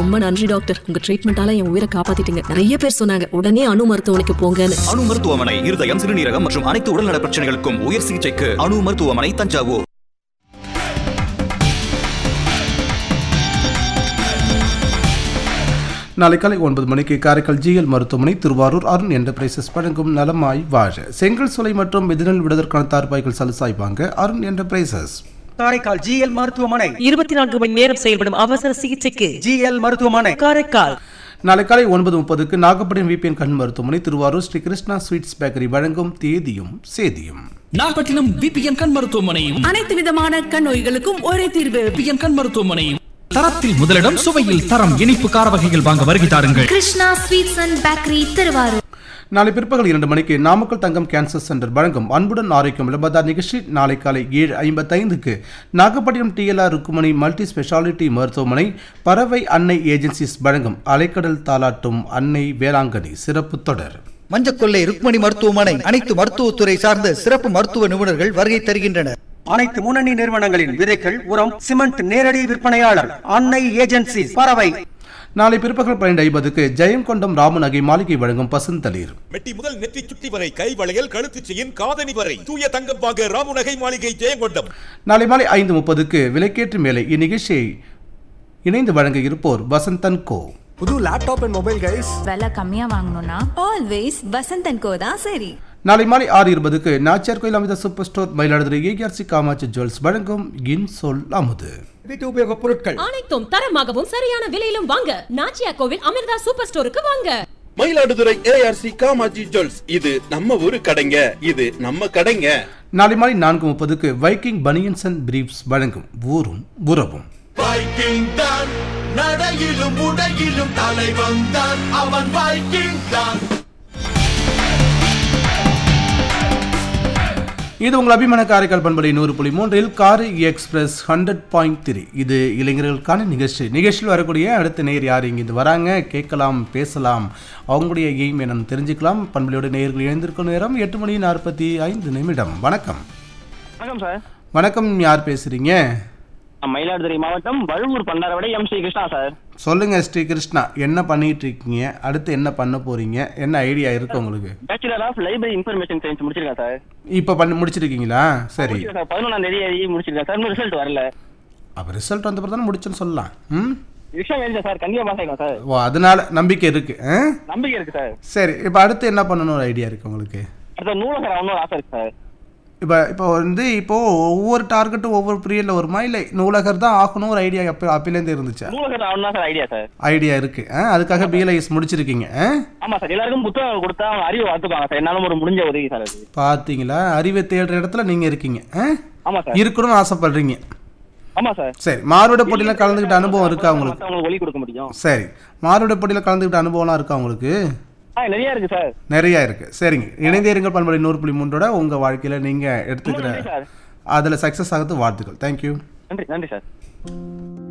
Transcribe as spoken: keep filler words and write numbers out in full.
ரொம்ப நன்றி டாக்டர், உங்க ட்ரீட்மெண்டால என் உயிரை காப்பாத்திட்டீங்க. நிறைய பேர் சொன்னாங்க உடனே அணு மருத்துவமனைக்கு போங்கன்னு. அணு மருத்துவமனை இருதயம், சிறுநீரகம் மற்றும் அனைத்து உடல்நல பிரச்சனைகளுக்கும் உயர் சிகிச்சைக்கு அணு மருத்துவமனை, தஞ்சாவூர். நாளை காலை ஒன்பது மணிக்கு காரைக்கால் ஜிஎல் மருத்துவமனை, திருவாரூர் அருண் என்டர்பிரைசஸ் வழங்கும் நலமாய் வாழ. செங்கல் சோலை மற்றும் மிதினல் விடுவதற்கான தார்பாய்கள் சலுசாய் வாங்க அருண் என்டர்பிரைசஸ். காரைக்கால் ஜிஎல் மருத்துவமனை இருபத்தி நான்கு மணி நேரம் செயல்படும் அவசர சிகிச்சைக்கு ஜிஎல் மருத்துவமனை காரைக்கால். நாளை காலை ஒன்பது முப்பதுக்கு நாகப்பட்டினம் விபிஎன் கண் மருத்துவமனை, திருவாரூர் ஸ்ரீ கிருஷ்ணா ஸ்வீட்ஸ் பேக்கரி வழங்கும் தேதியும் சேதியும். நாகப்பட்டினம் விபிஎன் கண் மருத்துவமனையும் அனைத்து விதமான கண் நோய்களுக்கும் ஒரே தீர்வு. விபிஎன் கண் மருத்துவமனையும் தரத்தில் முதலிடம், சுவையில் தரம். இனிப்பு கார வகைகள் வாங்க வருகை தாருங்கள். Krishna sweets and bakery, Thiruvarur. நாளை பிற்பகல் இரண்டு மணிக்கு நாமக்கல் தங்கம் கேன்சர் சென்டர் வழங்கும் அன்புடன் ஆரோக்கியம் விளம்பரதார் நிகழ்ச்சி. நாளை காலை ஏழு ஐம்பத்தைந்துக்கு Nagapattinam DLR Rukmani multi speciality மருத்துவமனை, பறவை அன்னை ஏஜென்சிஸ் வழங்கும் அலைக்கடல் தாலாட்டும் அன்னை வேளாங்கண்ணி சிறப்பு தொடர். மஞ்சக்கொல்லை ருக்மணி மருத்துவமனை அனைத்து மருத்துவத்துறை சார்ந்த சிறப்பு மருத்துவ நிபுணர்கள் வருகை தருகின்றனர். அனைத்து முன்னணி நிறுவனங்களின் விதைகள், உரம், சிமெண்ட் நேரடி விற்பனையாளர் அன்னை ஏஜென்சி, பறவை. நாளை பிற்பகல் பன்னிரண்டு ஐம்பதுக்கு ஜெயங்கொண்டம் ராமநகை மாளிகை வழங்கும் பசுந்தளிர். மெட்டி முதல் நெற்றி சுட்டி வரை, கை வளையல், கழுத்து செயின், காதணி வரை தூய தங்கம் வாங்க ராமநகை மாளிகை, ஜெயங்கொண்டம். நாளை மாலை ஐந்து முப்பதுக்கு விலைக்கேற்று மேலே. இந்நிகழ்ச்சியை இணைந்து வழங்க இருப்போர் வசந்தன் கோ. புது லேப்டாப் அண்ட் மொபைல் கைஸ், விலை கம்மியா வாங்கணும்னா ஆல்வேஸ் வசந்தன் கோ தான் சரி. நாளை மாலை ஆறு இருபதுக்கு நாச்சியார் கோயில் அமைந்த super store Mayiladuthurai ARC Kamakshi jewels வழங்கும் இன் சொல் அமுது. வீட்டு உபயோக பொருட்கள் அனைத்தும் தரமாகவும் சரியான விலையிலும் வாங்க நாச்சியார் கோவில் அமிர்தா சூப்பர் ஸ்டோருக்கு வாங்க. மயிலாடுதுறை ஏஆர்சி காமாஜி ஜுவல்ஸ், இது நம்ம ஊரு கடைங்க, இது நம்ம கடைங்க. நாளை மாலை நான்கு முப்பதுக்கு வைக்கிங் பனியன்ஸ் அண்ட் பிரீப்ஸ் வழங்கும் ஊரும் உறவும். வைக்கிங் தான் நடையிலும் உடையிலும் தலைவன் தான், அவன் வைக்கிங் தான். இது உங்கள் அபிமான காரைக்கால் பண்பலை நூறு புள்ளி மூன்றில் காரை எக்ஸ்பிரஸ் ஹண்ட்ரட் பாயிண்ட் த்ரீ. இது இளைஞர்களுக்கான நிகழ்ச்சி. நிகழ்ச்சியில் வரக்கூடிய அடுத்த நேயர் யார் இங்கிருந்து வராங்க, கேட்கலாம், பேசலாம், அவங்களுடைய எய்ம் என்னன்னு தெரிஞ்சுக்கலாம். பண்பலையோட நேயர்கள் இணைந்திருக்கும் நேரம் எட்டு மணி நாற்பத்தி ஐந்து நிமிடம். வணக்கம். வணக்கம் சார். வணக்கம், யார் பேசுறீங்க? மயிலாடுதுறை மாவட்டம் வழுவூர் பண்டாரவடை எம் ஸ்ரீ கிருஷ்ணா சார். சொல்லுங்க ஸ்ரீ கிருஷ்ணா, என்ன பண்ணிட்டு இருக்கீங்க, அடுத்து என்ன பண்ண போறீங்க, என்ன ஐடியா இருக்கு உங்களுக்கு? Bachelor of library information science முடிச்சிருக்கேன் சார். இப்போ பண்ணி முடிச்சிருக்கீங்களா? சரி, பதினொன்றாம் தேதி முடிச்சிருக்கேன் சார். இன்னும் ரிசல்ட் வரல. அப்போ ரிசல்ட் வந்த பிறகு தானே முடிச்சுன்னு சொல்லலாம். ம் விஷயம் எழுத சார், கண்டிப்பா பாஸ் ஆகிடும் சார். ஓ, அதனால நம்பிக்கை இருக்கு. நம்பிக்கை இருக்கு சார். சரி, இப்போ அடுத்து என்ன பண்ணணும் ஒரு ஐடியா இருக்கு உங்களுக்கு? அடுத்த நூலகர் ஆகணும் ஆசை இருக்கு சார். இப்போ இப்போ வந்து இப்போ ஒவ்வொரு டார்கெட்டும் ஒவ்வொரு பீரியட்ல வருமா, இல்லை நூலகர் தான் ஆகணும் ஒரு ஐடியா அப்போ அப்பிலேருந்து இருந்துச்சா? நூலகர் ஆகணும் சார் ஐடியா சார். ஐடியா இருக்கு. அதுக்காக பிஎல்ஐஎஸ் முடிச்சிருக்கீங்க. ஆமா சார், எல்லாருக்கும் புத்தகம் கொடுத்தா அறிவு வளர்த்துப்பாங்க சார். என்னாலும் ஒரு முடிஞ்ச உதவி சார் அது. பார்த்தீங்களா, அறிவை தேடுற இடத்துல நீங்க இருக்கீங்க. ஆமா சார், இருக்கணும்னு ஆசைப்படுறீங்க. ஆமா சார். சரி, மாறுவிட போட்டியில கலந்துக்கிட்ட அனுபவம் இருக்கா உங்களுக்கு? உங்களுக்கு ஒலி கொடுக்க முடியும். சரி, மாறுவிட போட்டியில கலந்துக்கிட்ட அனுபவம்லாம் இருக்கா உங்களுக்கு? நிறைய இருக்கு சார். நிறைய இருக்கு. சரிங்க, இணைந்தே இருங்கள் பண்பலை நூறு புள்ளி மூன்றோட உங்க வாழ்க்கையில நீங்க எடுத்துக்கிற அதுல சக்சஸ் ஆகிறது வாழ்த்துக்கள். தேங்க்யூ. நன்றி. நன்றி சார்.